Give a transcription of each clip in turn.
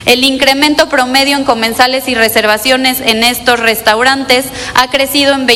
El incremento promedio en comensales y reservaciones en estos restaurantes ha crecido en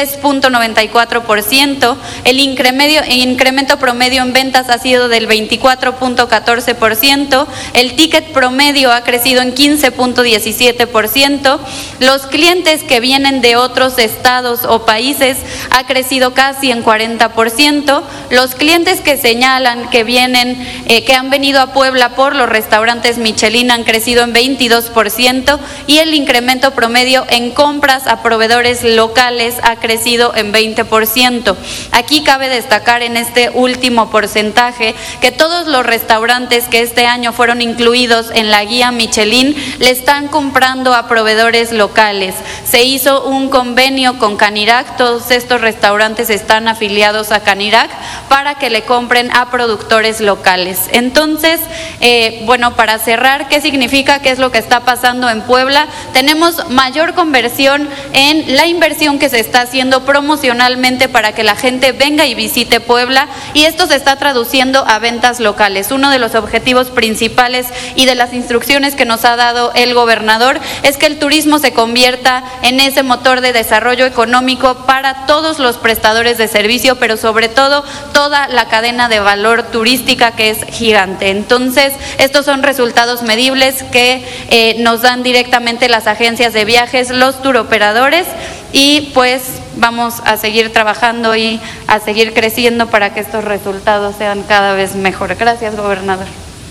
23.94%, el incremento promedio en ventas ha sido del 24.14%, el ticket promedio ha crecido en 15.17%, los clientes que vienen de otros estados o países ha crecido casi en 40%, los clientes que señalan que que han venido a Puebla por los restaurantes Michelin han crecido en 22% y el incremento promedio en compras a proveedores locales ha crecido en 20%. Aquí cabe destacar en este último porcentaje que todos los restaurantes que este año fueron incluidos en la guía Michelin le están comprando a proveedores locales. Se hizo un convenio con Canirac, todos estos restaurantes están afiliados a Canirac para que le compren a productores locales. Entonces, bueno, para cerrar, ¿qué significa? ¿Qué es lo que está pasando en Puebla? Tenemos mayor conversión en la inversión que se está haciendo promocionalmente para que la gente venga y visite Puebla, y esto se está traduciendo a ventas locales. Uno de los objetivos principales y de las instrucciones que nos ha dado el gobernador es que el turismo se convierta en ese motor de desarrollo económico para todos los prestadores de servicio, pero sobre todo toda la cadena de valor turística, que es gigante. Entonces, estos son resultados medibles que nos dan directamente las agencias de viajes, los turoperadores, y pues vamos a seguir trabajando y a seguir creciendo para que estos resultados sean cada vez mejor. Gracias, gobernador.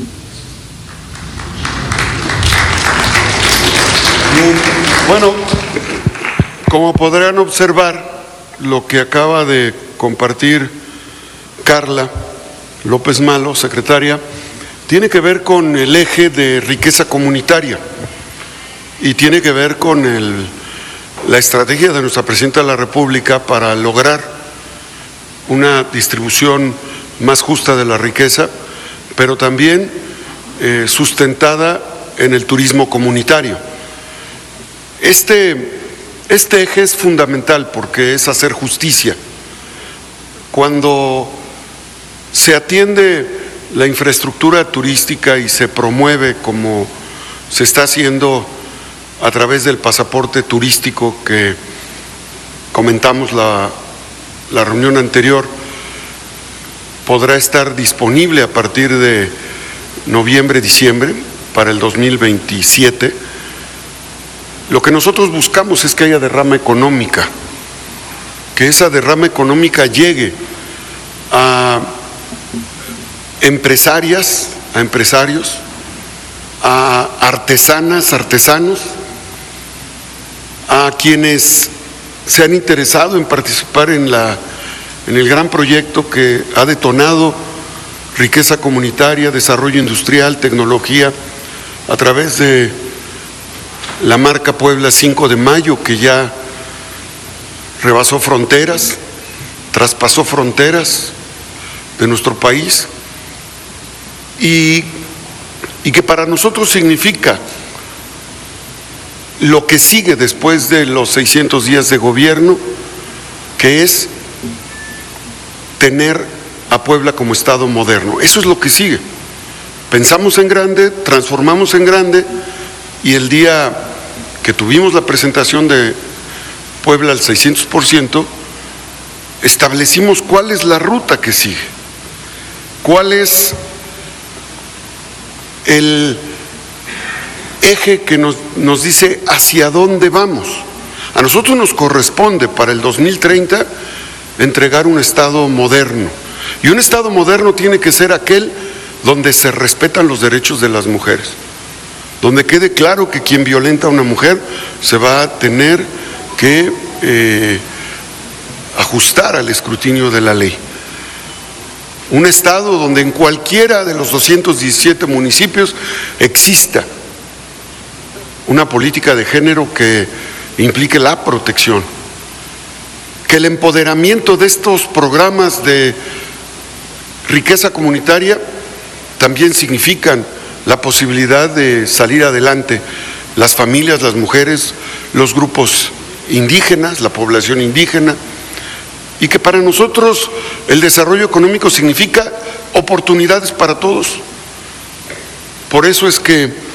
Bueno, como podrán observar, lo que acaba de compartir Carla López Malo, secretaria, tiene que ver con el eje de riqueza comunitaria y tiene que ver con la estrategia de nuestra Presidenta de la República para lograr una distribución más justa de la riqueza, pero también sustentada en el turismo comunitario. Este eje es fundamental porque es hacer justicia. Cuando se atiende la infraestructura turística y se promueve como se está haciendo a través del pasaporte turístico que comentamos la reunión anterior, podrá estar disponible a partir de noviembre, diciembre para el 2027. Lo que nosotros buscamos es que haya derrama económica, que esa derrama económica llegue a empresarias, a empresarios, a artesanas, artesanos, a quienes se han interesado en participar en el gran proyecto que ha detonado riqueza comunitaria, desarrollo industrial, tecnología, a través de la marca Puebla 5 de Mayo, que ya rebasó fronteras, traspasó fronteras de nuestro país, y que para nosotros significa lo que sigue después de los 600 días de gobierno, que es tener a Puebla como estado moderno. Eso es lo que sigue. Pensamos en grande, transformamos en grande, y el día que tuvimos la presentación de Puebla al 600%, establecimos cuál es la ruta que sigue, cuál es el eje que nos dice hacia dónde vamos. A nosotros nos corresponde para el 2030 entregar un estado moderno, y un estado moderno tiene que ser aquel donde se respetan los derechos de las mujeres, donde quede claro que quien violenta a una mujer se va a tener que ajustar al escrutinio de la ley. Un estado donde en cualquiera de los 217 municipios exista una política de género que implique la protección, que el empoderamiento de estos programas de riqueza comunitaria también significan la posibilidad de salir adelante las familias, las mujeres, los grupos indígenas, la población indígena, y que para nosotros el desarrollo económico significa oportunidades para todos. Por eso es que